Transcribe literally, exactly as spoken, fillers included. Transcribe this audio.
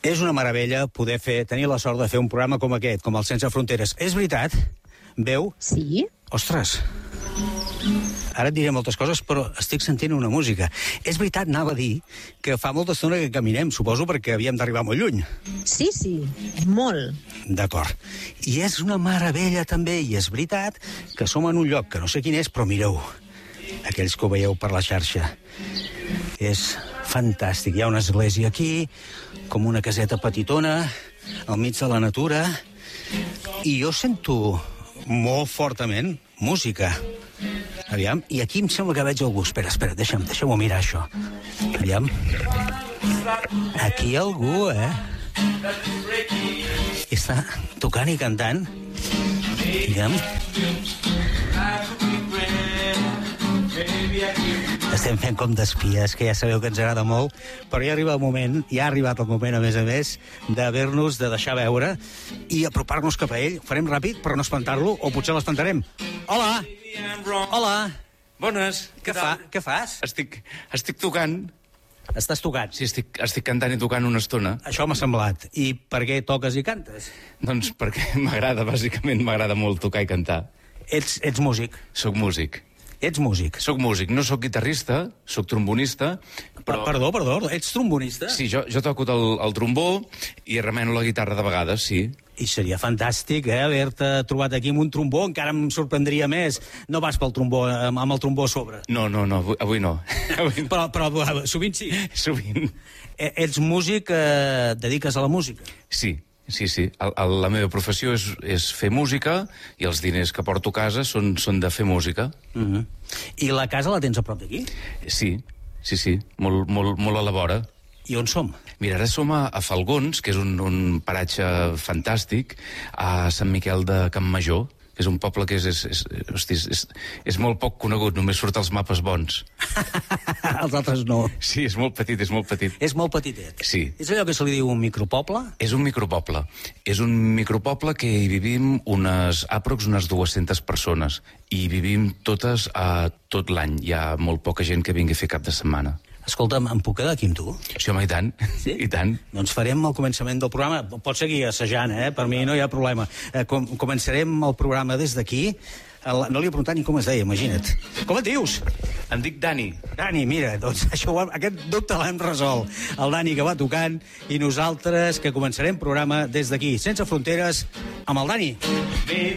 És una meravella poder fer, tenir la sort de fer un programa com aquest, com el Sense Fronteres. És veritat? Veu? Sí. Ostres, ara et diré moltes coses, però estic sentint una música. És veritat, anava a dir que fa molta estona que caminem, suposo perquè havíem d'arribar molt lluny. Sí, sí, molt. D'acord. I és una meravella també, i és veritat que som en un lloc que no sé quin és, però mireu, aquells que ho veieu per la xarxa. És fantàstic. Hi ha una església aquí, com una caseta petitona, al mig de la natura, i jo sento molt fortament música. Aviam, i aquí em sembla que veig algú. Espera, espera, deixa'm, deixa'm-ho mirar, això. Aviam. Aquí hi ha algú, eh? I està tocant i cantant. Aviam. Estem fent com d'espies, que ja sabeu que ens agrada molt, però ja arriba el moment, ja ha arribat el moment, a més a més, d'haver-nos de deixar veure i apropar-nos cap a ell. Farem ràpid per no espantar-lo, o potser l'espantarem. Hola! Hola! Bones, Què, fa? Què fas? Estic, estic tocant. Estàs tocant? Sí, estic, estic cantant i tocant una estona. Això m'ha semblat. I per què toques i cantes? Doncs perquè m'agrada, bàsicament, m'agrada molt tocar i cantar. Ets, ets músic. Soc músic. Ets músic. Soc músic, no sóc guitarrista, soc trombonista, però... Perdó, perdó, ets trombonista? Sí, jo, jo toco el, el trombó i remeno la guitarra de vegades, sí. I seria fantàstic, eh, haver-te trobat aquí amb un trombó, encara em sorprendria més. No vas pel trombó, amb, amb el trombó a sobre. No, no, no, avui, avui no. Avui no. Però, però sovint sí. Sovint. E, ets músic, eh, et dediques a la música? Sí, sí, sí. El, el, la meva professió és, és fer música i els diners que porto a casa són, són de fer música. Uh -huh. I la casa la tens a prop d'aquí? Sí, sí, sí, molt, molt, molt a la vora. I on som? Mira, ara som a, a Falgons, que és un, un paratge fantàstic, a Sant Miquel de Campmajor, que és un poble que és, és, és, hosti, és, és, és molt poc conegut, només surt als mapes bons. Els altres no. Sí, és molt petit, és molt petit. És molt petitet. Sí. És allò que se li diu un micropoble? És un micropoble. És un micropoble que hi vivim unes, aprox unes dues-centes persones. I vivim totes a tot l'any. Hi ha molt poca gent que vingui a fer cap de setmana. Escolta'm, em puc quedar aquí amb tu? Sí, home, i tant. Sí? I tant. Doncs farem el començament del programa. Pots seguir assajant, eh? Per mi no hi ha problema. Eh, com, començarem el programa des d'aquí. El, no li he preguntat ni com es deia, imagina't. Com et dius? Em dic Dani. Dani, mira, doncs això, aquest dubte l'hem resolt. El Dani que va tocant i nosaltres que començarem programa des d'aquí, sense fronteres, amb el Dani.